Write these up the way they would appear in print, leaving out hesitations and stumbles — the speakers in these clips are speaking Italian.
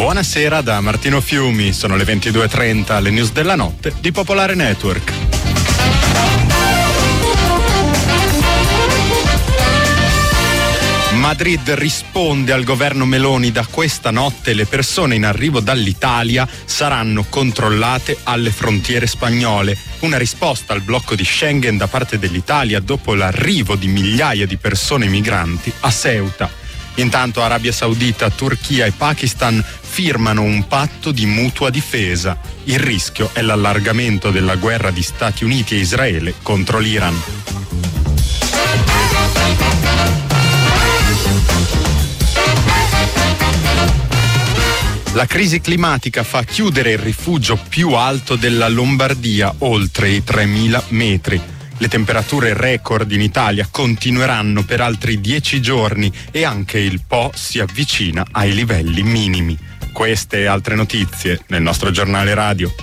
Buonasera da Martino Fiumi, sono le 22:30, le news della notte di Popolare Network. Madrid risponde al governo Meloni: da questa notte le persone in arrivo dall'Italia saranno controllate alle frontiere spagnole. Una risposta al blocco di Schengen da parte dell'Italia dopo l'arrivo di migliaia di persone migranti a Ceuta. Intanto Arabia Saudita, Turchia e Pakistan firmano un patto di mutua difesa. Il rischio è l'allargamento della guerra di Stati Uniti e Israele contro l'Iran. La crisi climatica fa chiudere il rifugio più alto della Lombardia, oltre i 3.000 metri. Le temperature record in Italia continueranno per altri 10 giorni e anche il Po si avvicina ai livelli minimi. Queste e altre notizie nel nostro giornale radio.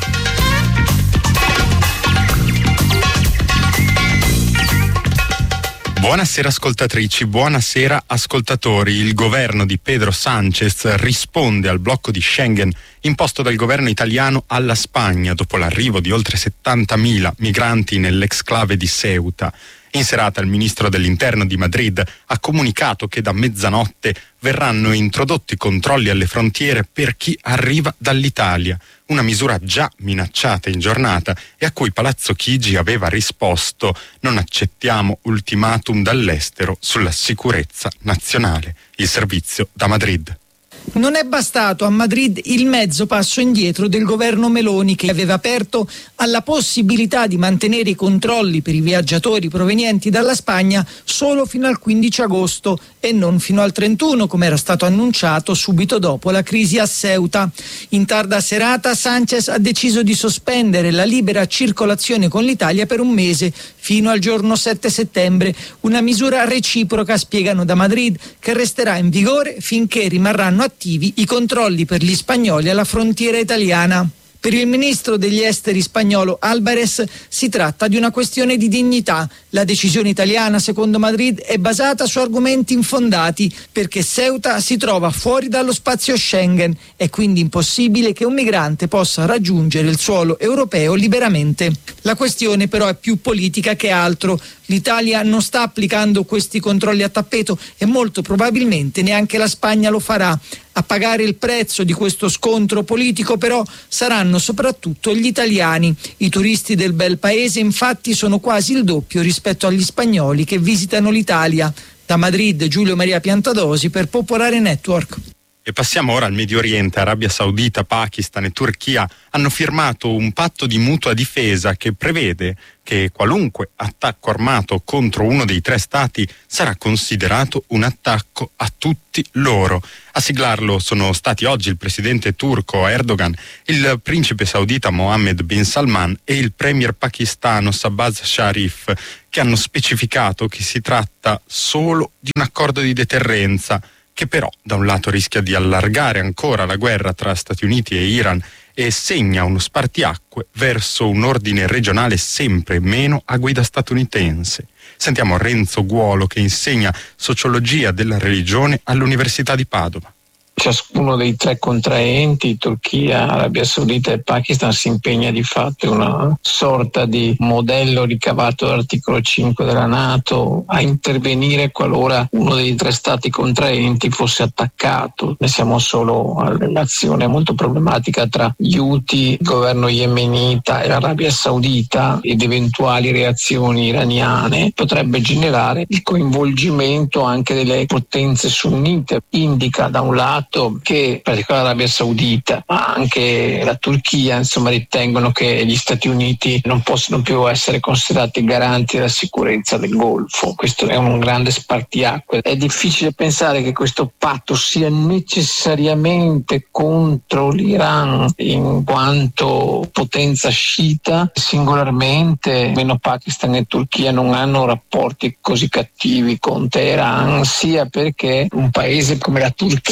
Buonasera ascoltatrici, buonasera ascoltatori. Il governo di Pedro Sánchez risponde al blocco di Schengen imposto dal governo italiano alla Spagna dopo l'arrivo di oltre 70.000 migranti nell'exclave di Ceuta. In serata il ministro dell'Interno di Madrid ha comunicato che da mezzanotte verranno introdotti controlli alle frontiere per chi arriva dall'Italia, una misura già minacciata in giornata e a cui Palazzo Chigi aveva risposto: non accettiamo ultimatum dall'estero sulla sicurezza nazionale. Il servizio da Madrid. Non è bastato a Madrid il mezzo passo indietro del governo Meloni, che aveva aperto alla possibilità di mantenere i controlli per i viaggiatori provenienti dalla Spagna solo fino al 15 agosto e non fino al 31, come era stato annunciato subito dopo la crisi a Ceuta. In tarda serata Sánchez ha deciso di sospendere la libera circolazione con l'Italia per un mese, fino al giorno 7 settembre, una misura reciproca, spiegano da Madrid, che resterà in vigore finché rimarranno attivi i controlli per gli spagnoli alla frontiera italiana. Per il ministro degli esteri spagnolo Álvarez si tratta di una questione di dignità. La decisione italiana, secondo Madrid, è basata su argomenti infondati, perché Ceuta si trova fuori dallo spazio Schengen. È quindi impossibile che un migrante possa raggiungere il suolo europeo liberamente. La questione però è più politica che altro. L'Italia non sta applicando questi controlli a tappeto e molto probabilmente neanche la Spagna lo farà. A pagare il prezzo di questo scontro politico però saranno soprattutto gli italiani. I turisti del bel paese infatti sono quasi il doppio rispetto agli spagnoli che visitano l'Italia. Da Madrid, Giulio Maria Piantadosi per Popolare Network. E passiamo ora al Medio Oriente. Arabia Saudita, Pakistan e Turchia hanno firmato un patto di mutua difesa che prevede che qualunque attacco armato contro uno dei tre stati sarà considerato un attacco a tutti loro. A siglarlo sono stati oggi il presidente turco Erdogan, il principe saudita Mohammed bin Salman e il premier pakistano Shahbaz Sharif, che hanno specificato che si tratta solo di un accordo di deterrenza, che però da un lato rischia di allargare ancora la guerra tra Stati Uniti e Iran e segna uno spartiacque verso un ordine regionale sempre meno a guida statunitense. Sentiamo Renzo Guolo, che insegna sociologia della religione all'Università di Padova. Ciascuno dei tre contraenti, Turchia, Arabia Saudita e Pakistan, si impegna di fatto in una sorta di modello ricavato dall'articolo 5 della NATO a intervenire qualora uno dei tre stati contraenti fosse attaccato. Pensiamo solo alla relazione molto problematica tra gli Houthi, il governo yemenita e l'Arabia Saudita, ed eventuali reazioni iraniane potrebbe generare il coinvolgimento anche delle potenze sunnite. Indica da un lato che in particolare l'Arabia Saudita ma anche la Turchia ritengono che gli Stati Uniti non possono più essere considerati garanti della sicurezza del Golfo. Questo è un grande spartiacque. È difficile pensare che questo patto sia necessariamente contro l'Iran in quanto potenza sciita. Singolarmente meno Pakistan e Turchia non hanno rapporti così cattivi con Teheran, sia perché un paese come la Turchia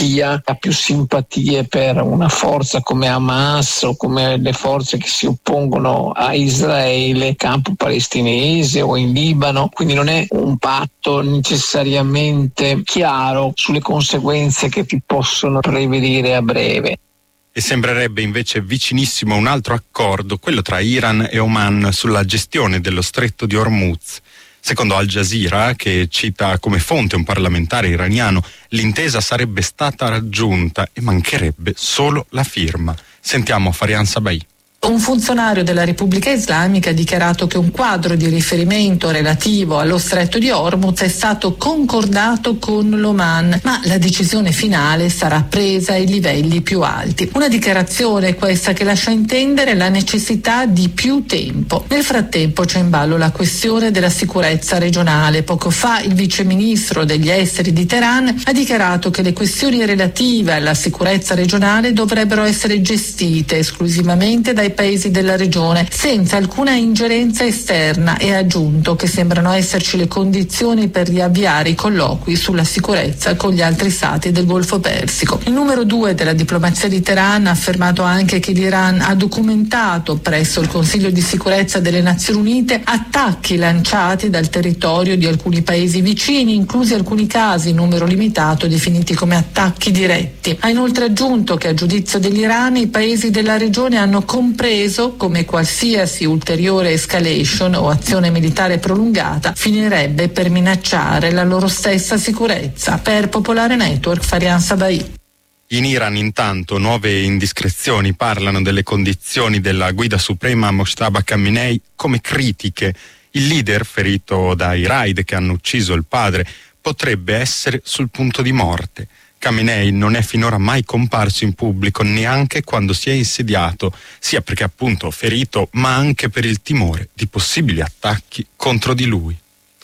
ha più simpatie per una forza come Hamas o come le forze che si oppongono a Israele, campo palestinese o in Libano, quindi non è un patto necessariamente chiaro sulle conseguenze che ti possono prevedere a breve. E sembrerebbe invece vicinissimo un altro accordo, quello tra Iran e Oman sulla gestione dello stretto di Hormuz. Secondo Al Jazeera, che cita come fonte un parlamentare iraniano, l'intesa sarebbe stata raggiunta e mancherebbe solo la firma. Sentiamo Farian Sabai. Un funzionario della Repubblica Islamica ha dichiarato che un quadro di riferimento relativo allo stretto di Hormuz è stato concordato con l'Oman, ma la decisione finale sarà presa ai livelli più alti. Una dichiarazione questa che lascia intendere la necessità di più tempo. Nel frattempo c'è in ballo la questione della sicurezza regionale. Poco fa il viceministro degli esteri di Teheran ha dichiarato che le questioni relative alla sicurezza regionale dovrebbero essere gestite esclusivamente dai paesi della regione senza alcuna ingerenza esterna, e ha aggiunto che sembrano esserci le condizioni per riavviare i colloqui sulla sicurezza con gli altri stati del Golfo Persico. Il numero 2 della diplomazia di Teheran ha affermato anche che l'Iran ha documentato presso il Consiglio di sicurezza delle Nazioni Unite attacchi lanciati dal territorio di alcuni paesi vicini, inclusi alcuni casi in numero limitato definiti come attacchi diretti. Ha inoltre aggiunto che a giudizio dell'Iran i paesi della regione hanno compreso come qualsiasi ulteriore escalation o azione militare prolungata finirebbe per minacciare la loro stessa sicurezza. Per Popolare Network, Farian Sabai. In Iran intanto nuove indiscrezioni parlano delle condizioni della guida suprema Mojtaba Khamenei come critiche. Il leader, ferito dai raid che hanno ucciso il padre, potrebbe essere sul punto di morte. Khamenei non è finora mai comparso in pubblico, neanche quando si è insediato, sia perché appunto ferito, ma anche per il timore di possibili attacchi contro di lui.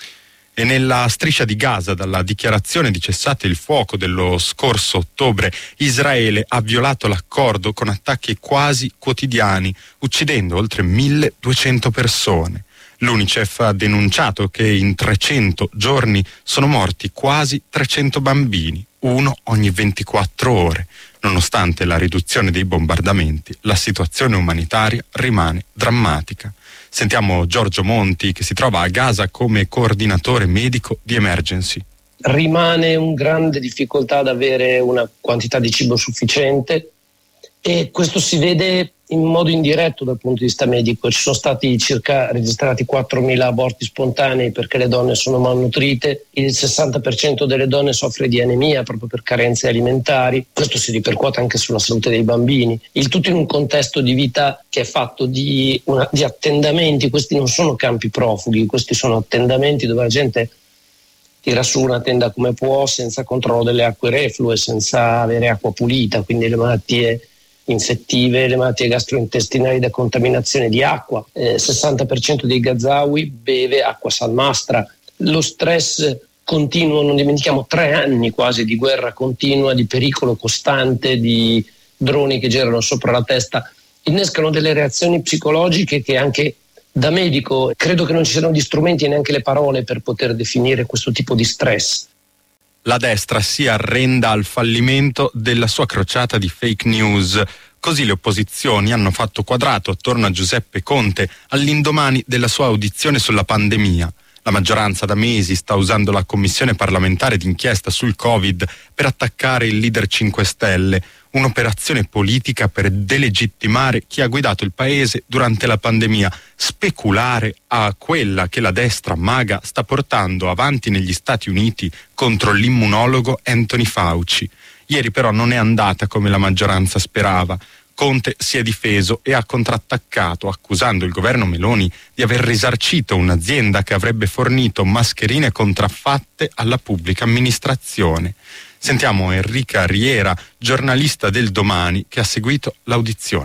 E nella striscia di Gaza, dalla dichiarazione di cessate il fuoco dello scorso ottobre, Israele ha violato l'accordo con attacchi quasi quotidiani, uccidendo oltre 1.200 persone. L'UNICEF ha denunciato che in 300 giorni sono morti quasi 300 bambini, uno ogni 24 ore. Nonostante la riduzione dei bombardamenti, la situazione umanitaria rimane drammatica. Sentiamo Giorgio Monti, che si trova a Gaza come coordinatore medico di Emergency. Rimane una grande difficoltà ad avere una quantità di cibo sufficiente, e questo si vede in modo indiretto dal punto di vista medico. Ci sono stati circa registrati 4.000 aborti spontanei perché le donne sono malnutrite, il 60% delle donne soffre di anemia proprio per carenze alimentari, questo si ripercuote anche sulla salute dei bambini, il tutto in un contesto di vita che è fatto di attendamenti. Questi non sono campi profughi, questi sono attendamenti dove la gente tira su una tenda come può, senza controllo delle acque reflue, senza avere acqua pulita, quindi le malattie infettive, le malattie gastrointestinali da contaminazione di acqua. 60% dei Gazawi beve acqua salmastra. Lo stress continuo, non dimentichiamo 3 anni quasi di guerra continua, di pericolo costante, di droni che girano sopra la testa, innescano delle reazioni psicologiche che anche da medico credo che non ci siano gli strumenti e neanche le parole per poter definire questo tipo di stress. La destra si arrenda al fallimento della sua crociata di fake news. Così le opposizioni hanno fatto quadrato attorno a Giuseppe Conte all'indomani della sua audizione sulla pandemia. La maggioranza da mesi sta usando la commissione parlamentare d'inchiesta sul Covid per attaccare il leader 5 Stelle, un'operazione politica per delegittimare chi ha guidato il paese durante la pandemia, speculare a quella che la destra maga sta portando avanti negli Stati Uniti contro l'immunologo Anthony Fauci. Ieri però non è andata come la maggioranza sperava. Conte si è difeso e ha contrattaccato, accusando il governo Meloni di aver risarcito un'azienda che avrebbe fornito mascherine contraffatte alla pubblica amministrazione. Sentiamo Enrica Riera, giornalista del Domani, che ha seguito l'audizione.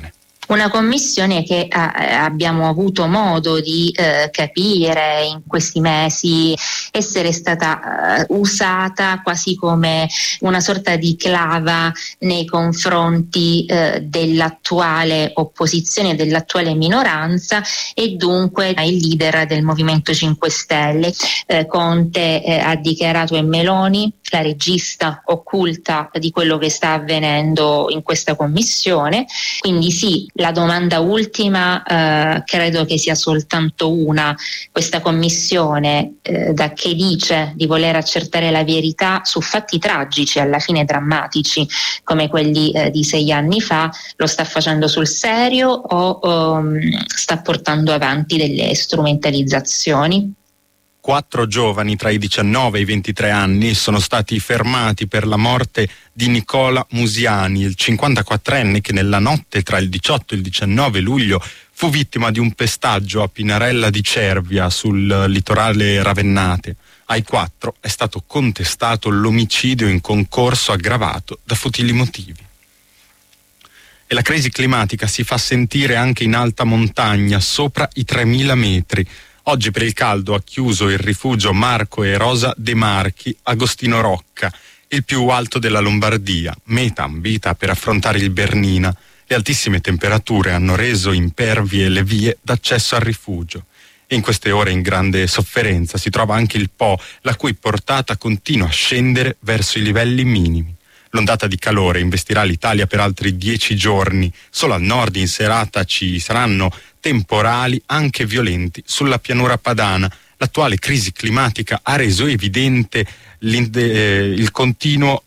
Una commissione che abbiamo avuto modo di capire in questi mesi essere stata usata quasi come una sorta di clava nei confronti dell'attuale opposizione, dell'attuale minoranza, e dunque il leader del Movimento 5 Stelle. Conte ha dichiarato, e Meloni, la regista occulta di quello che sta avvenendo in questa commissione. Quindi sì, la domanda ultima credo che sia soltanto una: questa commissione da che dice di voler accertare la verità su fatti tragici, alla fine drammatici, come quelli di 6 anni fa, lo sta facendo sul serio o sta portando avanti delle strumentalizzazioni? 4 giovani tra i 19 e i 23 anni sono stati fermati per la morte di Nicola Musiani, il 54enne che nella notte tra il 18 e il 19 luglio fu vittima di un pestaggio a Pinarella di Cervia, sul litorale ravennate. Ai 4 è stato contestato l'omicidio in concorso aggravato da futili motivi. E la crisi climatica si fa sentire anche in alta montagna, sopra i 3000 metri. Oggi per il caldo ha chiuso il rifugio Marco e Rosa De Marchi Agostino Rocca, il più alto della Lombardia, meta ambita per affrontare il Bernina. Le altissime temperature hanno reso impervie le vie d'accesso al rifugio. E in queste ore in grande sofferenza si trova anche il Po, la cui portata continua a scendere verso i livelli minimi. L'ondata di calore investirà l'Italia per altri 10 giorni. Solo al nord in serata ci saranno temporali anche violenti sulla pianura padana. L'attuale crisi climatica ha reso evidente il continuo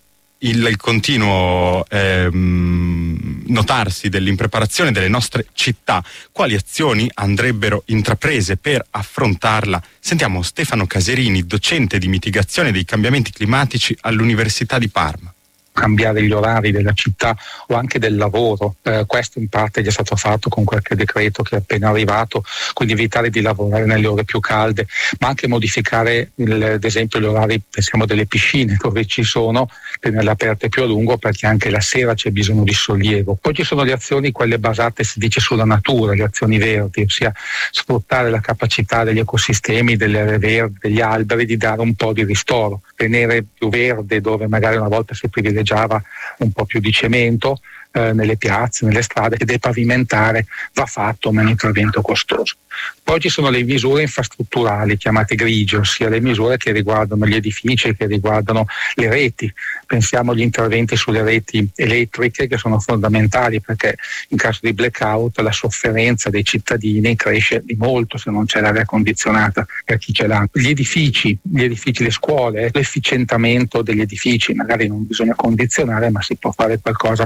notarsi dell'impreparazione delle nostre città. Quali azioni andrebbero intraprese per affrontarla? Sentiamo Stefano Caserini, docente di mitigazione dei cambiamenti climatici all'Università di Parma. Cambiare gli orari della città o anche del lavoro, questo in parte già è stato fatto con qualche decreto che è appena arrivato, quindi evitare di lavorare nelle ore più calde, ma anche modificare ad esempio gli orari, pensiamo delle piscine dove ci sono, tenerle aperte più a lungo perché anche la sera c'è bisogno di sollievo. Poi ci sono le azioni, quelle basate si dice sulla natura, le azioni verdi, ossia sfruttare la capacità degli ecosistemi, delle aree verdi, degli alberi, di dare un po' di ristoro, tenere più verde dove magari una volta si privilegiava un po' più di cemento nelle piazze, nelle strade, e depavimentare va fatto, ma è un intervento costoso. Poi ci sono le misure infrastrutturali chiamate grigie, ossia le misure che riguardano gli edifici, che riguardano le reti. Pensiamo agli interventi sulle reti elettriche, che sono fondamentali perché in caso di blackout la sofferenza dei cittadini cresce di molto se non c'è l'aria condizionata per chi ce l'ha. Gli edifici, le scuole, l'efficientamento degli edifici, magari non bisogna condizionare, ma si può fare qualcosa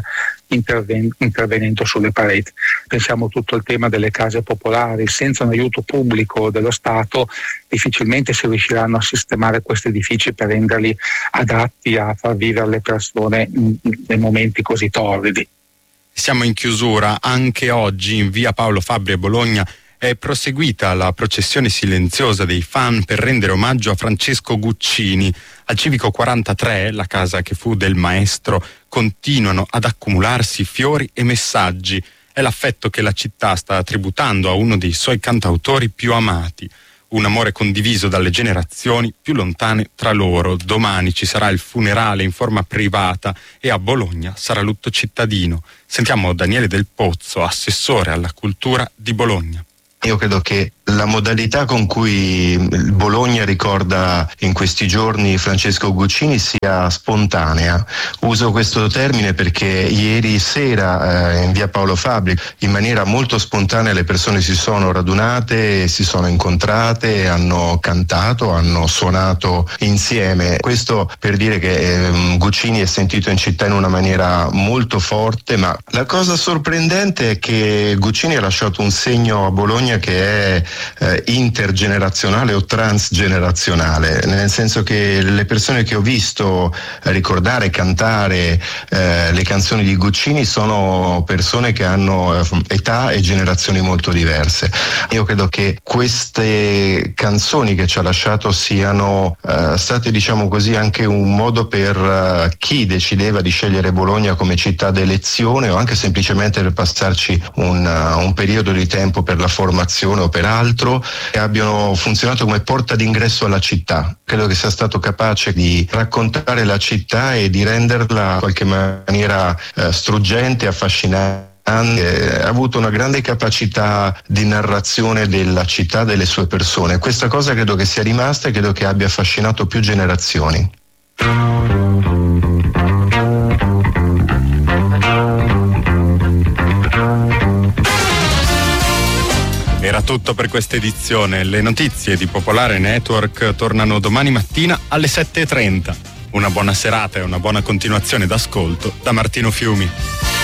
intervenendo sulle pareti. Pensiamo a tutto il tema delle case popolari. Senza un aiuto pubblico dello Stato difficilmente si riusciranno a sistemare questi edifici per renderli adatti a far vivere le persone in momenti così torridi. Siamo in chiusura. Anche oggi in via Paolo Fabbri a Bologna è proseguita la processione silenziosa dei fan per rendere omaggio a Francesco Guccini. Al Civico 43, la casa che fu del maestro, continuano ad accumularsi fiori e messaggi. È l'affetto che la città sta tributando a uno dei suoi cantautori più amati. Un amore condiviso dalle generazioni più lontane tra loro. Domani ci sarà il funerale in forma privata e a Bologna sarà lutto cittadino. Sentiamo Daniele Del Pozzo, assessore alla cultura di Bologna. Io credo che la modalità con cui Bologna ricorda in questi giorni Francesco Guccini sia spontanea. Uso questo termine perché ieri sera in via Paolo Fabbri in maniera molto spontanea le persone si sono radunate, si sono incontrate, hanno cantato, hanno suonato insieme. Questo per dire che Guccini è sentito in città in una maniera molto forte, ma la cosa sorprendente è che Guccini ha lasciato un segno a Bologna che è intergenerazionale o transgenerazionale, nel senso che le persone che ho visto ricordare, cantare le canzoni di Guccini sono persone che hanno età e generazioni molto diverse. Io credo che queste canzoni che ci ha lasciato siano state, diciamo così, anche un modo per chi decideva di scegliere Bologna come città d'elezione o anche semplicemente per passarci un periodo di tempo per la formazione o per altro, che abbiano funzionato come porta d'ingresso alla città. Credo che sia stato capace di raccontare la città e di renderla in qualche maniera struggente, affascinante. Ha avuto una grande capacità di narrazione della città, delle sue persone. Questa cosa credo che sia rimasta e credo che abbia affascinato più generazioni. Era tutto per questa edizione. Le notizie di Popolare Network tornano domani mattina alle 7:30. Una buona serata e una buona continuazione d'ascolto da Martino Fiumi.